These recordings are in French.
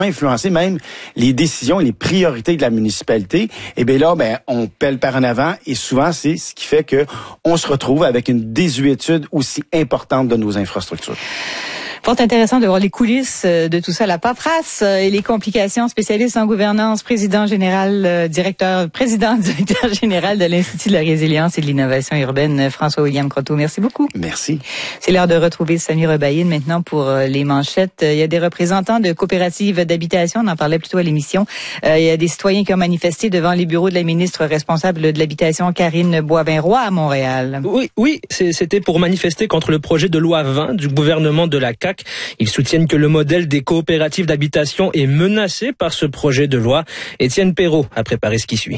influencer même les décisions et les priorités de la municipalité, et bien là, on pèle par en avant et souvent, c'est ce qui fait que on se retrouve avec une désuétude aussi importante de nos infrastructures. Fort intéressant de voir les coulisses de tout ça, la paperasse et les complications. Spécialiste en gouvernance, président directeur général de l'Institut de la résilience et de l'innovation urbaine, François-William Croteau. Merci beaucoup. Merci. C'est l'heure de retrouver Samy Rebaïne maintenant pour les manchettes. Il y a des représentants de coopératives d'habitation, on en parlait plutôt à l'émission. Il y a des citoyens qui ont manifesté devant les bureaux de la ministre responsable de l'habitation, Karine Boivin-Roy, à Montréal. Oui, c'était pour manifester contre le projet de loi 20 du gouvernement de la CAQ. Ils soutiennent que le modèle des coopératives d'habitation est menacé par ce projet de loi. Étienne Perrault a préparé ce qui suit.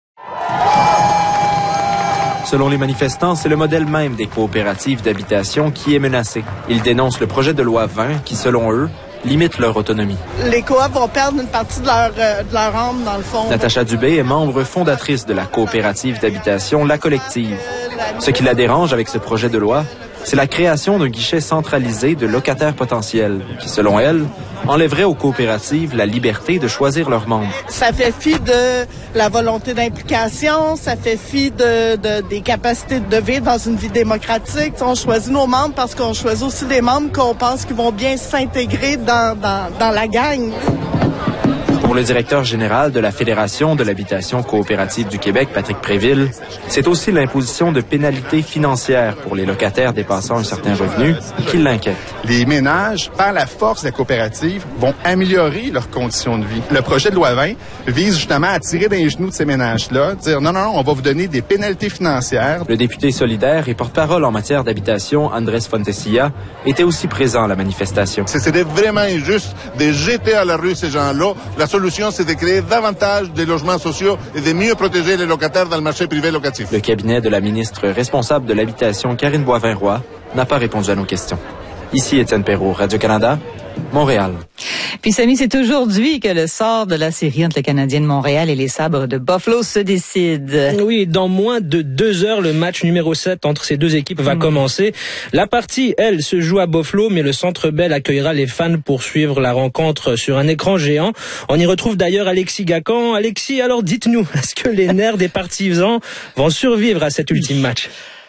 Selon les manifestants, c'est le modèle même des coopératives d'habitation qui est menacé. Ils dénoncent le projet de loi 20 qui, selon eux, limite leur autonomie. Les coops vont perdre une partie de leur âme, dans le fond. Natacha Dubé est membre fondatrice de la coopérative d'habitation La Collective. Ce qui la dérange avec ce projet de loi, c'est la création d'un guichet centralisé de locataires potentiels qui, selon elle, enlèverait aux coopératives la liberté de choisir leurs membres. Ça fait fi de la volonté d'implication, ça fait fi des capacités de vivre dans une vie démocratique. On choisit nos membres parce qu'on choisit aussi des membres qu'on pense qu'ils vont bien s'intégrer dans la gang. Pour le directeur général de la Fédération de l'habitation coopérative du Québec, Patrick Préville, c'est aussi l'imposition de pénalités financières pour les locataires dépassant un certain revenu qui l'inquiète. Les ménages, par la force de la coopérative, vont améliorer leurs conditions de vie. Le projet de loi 20 vise justement à tirer dans les genoux de ces ménages-là, dire non, on va vous donner des pénalités financières. Le député solidaire et porte-parole en matière d'habitation, Andrés Fontecilla, était aussi présent à la manifestation. C'était vraiment injuste de jeter à la rue ces gens-là. La solution, c'est de créer davantage de logements sociaux et de mieux protéger les locataires dans le marché privé locatif. Le cabinet de la ministre responsable de l'habitation, Karine Boivin-Roy, n'a pas répondu à nos questions. Ici Étienne Perrault, Radio-Canada, Montréal. Puis Samy, c'est aujourd'hui que le sort de la série entre le Canadien de Montréal et les Sabres de Buffalo se décide. Oui, dans moins de 2 heures, le match numéro 7 entre ces deux équipes va commencer. La partie, elle, se joue à Buffalo, mais le Centre Bell accueillera les fans pour suivre la rencontre sur un écran géant. On y retrouve d'ailleurs Alexis Gacan. Alexis, alors dites-nous, est-ce que les nerfs des partisans vont survivre à cet ultime match?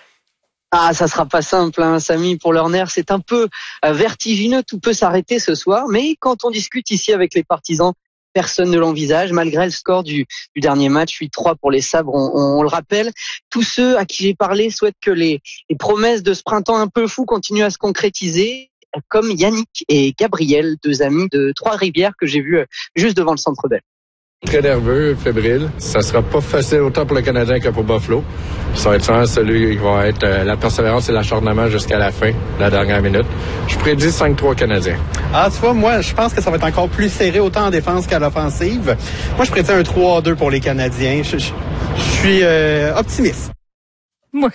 Ça sera pas simple, Samy, pour leur nerf. C'est un peu vertigineux, tout peut s'arrêter ce soir. Mais quand on discute ici avec les partisans, personne ne l'envisage. Malgré le score du dernier match, 8-3 pour les Sabres, on le rappelle. Tous ceux à qui j'ai parlé souhaitent que les promesses de ce printemps un peu fou continuent à se concrétiser, comme Yannick et Gabriel, 2 amis de Trois-Rivières que j'ai vus juste devant le Centre Bell. Très nerveux, fébrile. Ça sera pas facile autant pour le Canadien que pour Buffalo. Ça va être celui qui va être la persévérance et l'acharnement jusqu'à la fin, la dernière minute. Je prédis 5-3 Canadiens. Tu vois, moi, je pense que ça va être encore plus serré autant en défense qu'à l'offensive. Moi, je prédis un 3-2 pour les Canadiens. Je suis optimiste. Moi.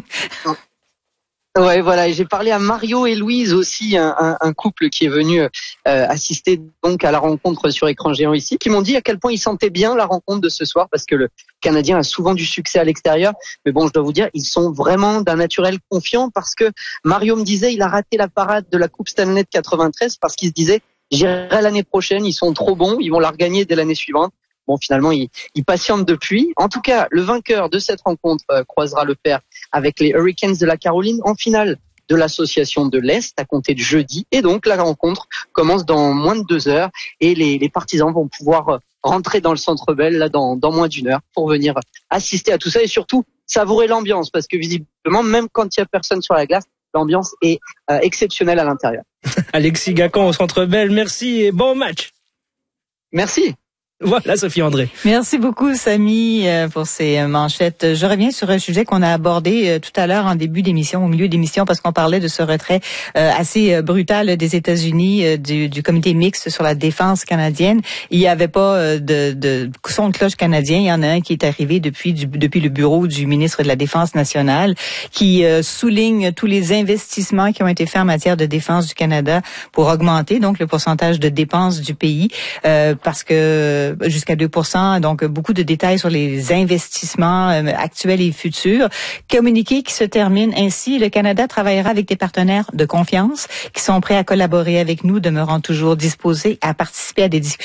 Ouais, voilà. Et j'ai parlé à Mario et Louise aussi, un couple qui est venu assister donc à la rencontre sur écran géant ici, qui m'ont dit à quel point ils sentaient bien la rencontre de ce soir parce que le Canadien a souvent du succès à l'extérieur. Mais bon, je dois vous dire, ils sont vraiment d'un naturel confiant parce que Mario me disait, il a raté la parade de la Coupe Stanley de 93 parce qu'il se disait, j'irai l'année prochaine, ils sont trop bons, ils vont la regagner dès l'année suivante. Bon, finalement, il patiente depuis. En tout cas, le vainqueur de cette rencontre croisera le fer avec les Hurricanes de la Caroline en finale de l'association de l'Est à compter de jeudi. Et donc, la rencontre commence dans moins de 2 heures et les partisans vont pouvoir rentrer dans le Centre Bell là dans moins d'1 heure pour venir assister à tout ça et surtout savourer l'ambiance parce que visiblement, même quand il y a personne sur la glace, l'ambiance est exceptionnelle à l'intérieur. Alexis Gacan au Centre Bell, merci et bon match. Merci. Voilà, Sophie André. Merci beaucoup, Samy, pour ces manchettes. Je reviens sur un sujet qu'on a abordé tout à l'heure en début d'émission, au milieu d'émission, parce qu'on parlait de ce retrait assez brutal des États-Unis du comité mixte sur la défense canadienne. Il n'y avait pas de son de cloche canadien. Il y en a un qui est arrivé depuis le bureau du ministre de la Défense nationale, qui souligne tous les investissements qui ont été faits en matière de défense du Canada pour augmenter donc le pourcentage de dépenses du pays, parce que jusqu'à 2%. Donc, beaucoup de détails sur les investissements actuels et futurs. Communiqué qui se termine ainsi. Le Canada travaillera avec des partenaires de confiance qui sont prêts à collaborer avec nous, demeurant toujours disposés à participer à des discussions